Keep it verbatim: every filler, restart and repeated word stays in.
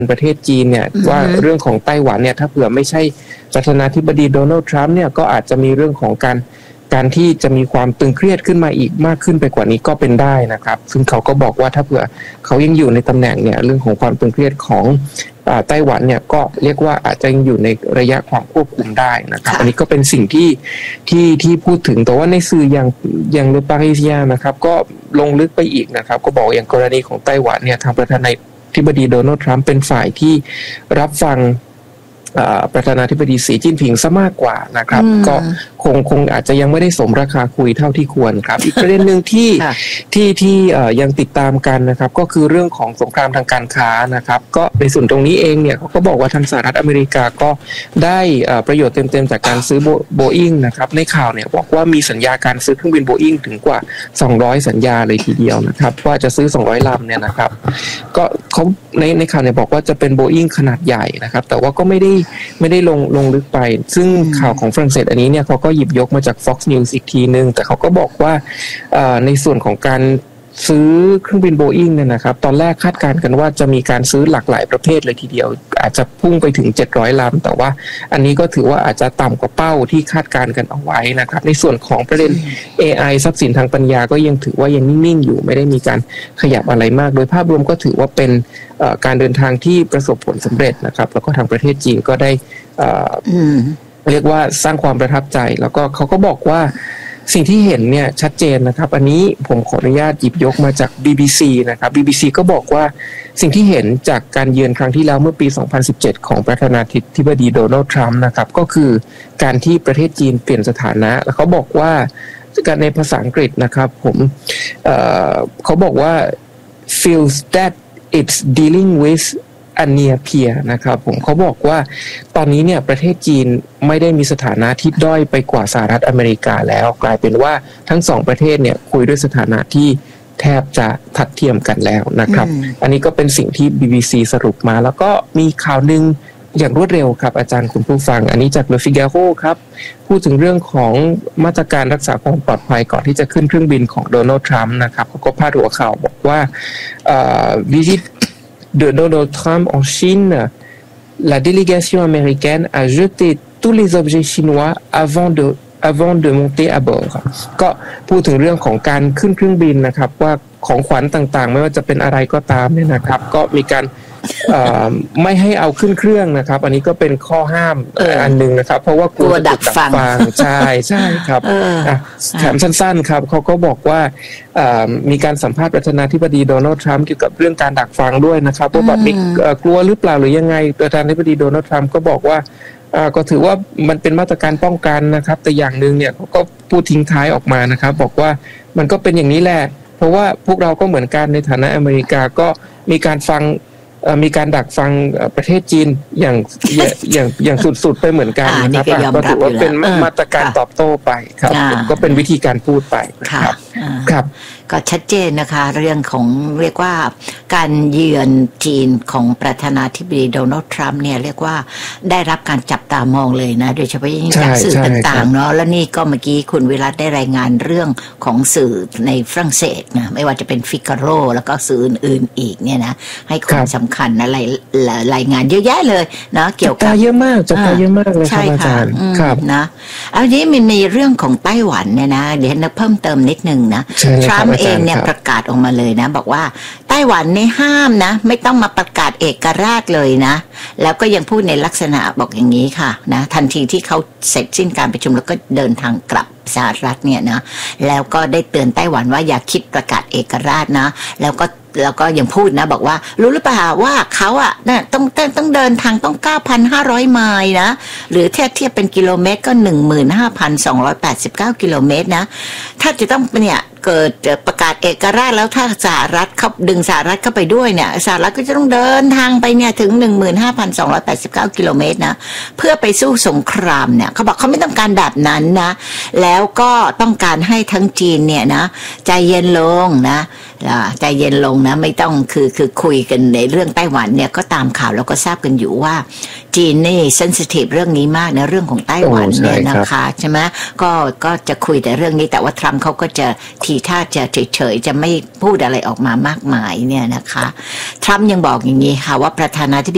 ประเทศจีนเนี่ยว่าเรื่องของไต้หวันเนี่ยถ้าเผื่อไม่ใช่ประธานาธิบดีโดนัลด์ทรัมป์เนี่ยก็อาจจะมีเรื่องของการการที่จะมีความตึงเครียดขึ้นมาอีกมากขึ้นไปกว่านี้ก็เป็นได้นะครับซึ่งเขาก็บอกว่าถ้าเผื่อเขายังอยู่ในตำแหน่งเนี่ยเรื่องของความตึงเครียดของไต้หวันเนี่ยก็เรียกว่าอาจจะยังอยู่ในระยะความควบคุมได้นะครับอันนี้ก็เป็นสิ่งที่ที่ที่พูดถึงแต่ว่าในสื่ออย่างอย่างเลปาริเซียนะครับก็ลงลึกไปอีกนะครับก็บอกอย่างกรณีของไต้หวันเนี่ยทางประธานาธิบดีโดนัลด์ทรัมป์เป็นฝ่ายที่รับฟังประธานาธิบดีสีจิ้นผิงซะมากกว่านะครับก็คงคงอาจจะยังไม่ได้สมราคาคุยเท่าที่ควรครับอีกประเด็นหนึ่งที่ที่ที่ยังติดตามกันนะครับก็คือเรื่องของสงครามทางการค้านะครับก็ในส่วนตรงนี้เองเนี่ยเขาก็บอกว่าทางสหรัฐอเมริกาก็ได้ประโยชน์เต็มๆจากการซื้อโบอิ้งนะครับในข่าวเนี่ยบอกว่ามีสัญญาการซื้อเครื่องบินโบอิ้งถึงกว่าสองร้อยสัญญาเลยทีเดียวนะครับว่าจะซื้อสองร้อยลำเนี่ยนะครับก็เขาในในข่าวเนี่ยบอกว่าจะเป็นโบอิ้งขนาดใหญ่นะครับแต่ว่าก็ไม่ได้ไม่ได้ลงลงลึกไปซึ่งข่าวของฝรั่งเศสอันนี้เนี่ยเขาก็หยิบยกมาจาก Fox News อีกทีนึงแต่เขาก็บอกว่าในส่วนของการซื้อเครื่องบินโบอิ้งเนี่ยนะครับตอนแรกคาดการณ์กันว่าจะมีการซื้อหลากหลายประเภทเลยทีเดียวอาจจะพุ่งไปถึงเจ็ดร้อยลำแต่ว่าอันนี้ก็ถือว่าอาจจะต่ำกว่าเป้าที่คาดการณ์กันเอาไว้นะครับในส่วนของประเด็น เอ ไอ ทรัพย์สินทางปัญญาก็ยังถือว่ายังนิ่งๆอยู่ไม่ได้มีการขยับอะไรมากโดยภาพรวมก็ถือว่าเป็นการเดินทางที่ประสบผลสำเร็จนะครับแล้วก็ทางประเทศจีนก็ได้เรียกว่าสร้างความประทับใจแล้วก็เขาก็บอกว่าสิ่งที่เห็นเนี่ยชัดเจนนะครับอันนี้ผมขออนุญาตหยิบยกมาจาก บี บี ซี นะครับ บี บี ซี ก็บอกว่าสิ่งที่เห็นจากการเยือนครั้งที่แล้วเมื่อปีสองพันสิบเจ็ดของประธานาธิบดีโดนัลด์ทรัมป์นะครับก็คือการที่ประเทศจีนเปลี่ยนสถานะแล้วเขาบอกว่าการในภาษาอังกฤษนะครับผมเอ่อเขาบอกว่า feels that it's dealing with a near peer นะครับผมเขาบอกว่าตอนนี้เนี่ยประเทศจีนไม่ได้มีสถานะที่ด้อยไปกว่าสหรัฐอเมริกาแล้วกลายเป็นว่าทั้งสองประเทศเนี่ยคุยด้วยสถานะที่แทบจะทัดเทียมกันแล้วนะครับอันนี้ก็เป็นสิ่งที่ บี บี ซี สรุปมาแล้วก็มีข่าวนึงอย่างรวดเร็วครับอาจารย์คุณผู้ฟังอันนี้จาก Le Figaro ครับพูดถึงเรื่องของมาตรการรักษาความปลอดภัยก่อนที่จะขึ้นเครื่องบินของโดนัลด์ทรัมป์นะครับเขาก็พาดหัวข่าวบอกว่า visit de Donald Trump en Chine, la délégation américaine a jeté tous les objets chinois avant de avant de monter à bord ก็พูดถึงเรื่องของการขึ้นเครื่องบินนะครับว่าของขวัญต่างๆไม่ว่าจะเป็นอะไรก็ตามเนี่ยนะครับก็มีการไม่ให้เอาขึ้นเครื่องนะครับอันนี้ก็เป็นข้อห้ามอันนึงนะครับเพราะว่ากลัวดักฟังใช่ใช่ครับแถมสั้นๆครับเขาก็บอกว่ามีการสัมภาษณ์ประธานาธิบดีโดนัลด์ทรัมป์เกี่ยวกับเรื่องการดักฟังด้วยนะครับว่าแบบมีกลัวหรือเปล่าหรือยังไงประธานาธิบดีโดนัลด์ทรัมป์ก็บอกว่าก็ถือว่ามันเป็นมาตรการป้องกันนะครับแต่อย่างนึงเนี่ยเขาก็พูดทิ้งท้ายออกมานะครับบอกว่ามันก็เป็นอย่างนี้แหละเพราะว่าพวกเราก็เหมือนกันในฐานะอเมริกาก็มีการฟังมีการดักฟังประเทศจีนอย่างอย่างอย่างสุดๆไปเหมือนกันนะครับก็ถือว่าเป็นมาตรการตอบโต้ไปครับก็เป็นวิธีการพูดไปครับครับก็ชัดเจนนะคะเรื่องของเรียกว่าการเยือนจีนของประธานาธิบดีโดนัลด์ทรัมป์เนี่ยเรียกว่าได้รับการจับตามองเลยนะโดยเฉพาะยิ่งจากสื่อต่างๆเนาะแล้วนี่ก็เมื่อกี้คุณวิรัตได้รายงานเรื่องของสื่อในฝรั่งเศสนะไม่ว่าจะเป็นฟิกาโรแล้วก็สื่ออื่นๆอีกเนี่ยนะให้ความสำคัญอะไรรายงานเยอะแยะเลยนะเกี่ยวกับเยอะมากจับตาเยอะมากเลยครับอาจารย์ครับนะอันนี้มันมีเรื่องของไต้หวันเนี่ยนะเดี๋ยวเราเพิ่มเติมนิดนึงนะทรัมป์เองเนี่ยประกาศออกมาเลยนะบอกว่าไต้หวันนี่ห้ามนะไม่ต้องมาประกาศเอกราชเลยนะแล้วก็ยังพูดในลักษณะบอกอย่างนี้ค่ะนะทันทีที่เขาเสร็จสิ้นการประชุมแล้วก็เดินทางกลับสหรัฐเนี่ยนะแล้วก็ได้เตือนไต้หวันว่าอย่าคิดประกาศเอกราชนะแล้วก็แล้วก็ยังพูดนะบอกว่ารู้หรือเปล่าว่าเขาอ่ะเนี่ยต้องต้องเดินทางต้อง เก้าพันห้าร้อย ไมล์นะหรือเทียบเทียบเป็นกิโลเมตรก็ หนึ่งหมื่นห้าพันสองร้อยแปดสิบเก้า กิโลเมตรนะถ้าจะต้องเนี่ยเกิดประกาศเอกราชแล้วถ้าสหรัฐเขาดึงสหรัฐเข้าไปด้วยเนี่ยสหรัฐก็จะต้องเดินทางไปเนี่ยถึง หนึ่งหมื่นห้าพันสองร้อยแปดสิบเก้า กิโลเมตรนะเพื่อไปสู้สงครามเนี่ยเขาบอกเขาไม่ต้องการแบบนั้นนะแล้วก็ต้องการให้ทั้งจีนเนี่ยนะใจเย็นลงนะใจเย็นลงนะไม่ต้องคือคือคุยกันในเรื่องไต้หวันเนี่ยก็ตามข่าวแล้วก็ทราบกันอยู่ว่าจีนนี่เซนซิทีฟเรื่องนี้มากนะเรื่องของไต้หวันเนี่ยนะคะใช่ไหมก็ก็จะคุยแต่เรื่องนี้แต่ว่าทรัมป์เขาก็จะทีท่าจะเฉยๆจะไม่พูดอะไรออกมามากมายเนี่ยนะคะทรัมป์ยังบอกอย่างนี้ค่ะว่าประธานาธิบดี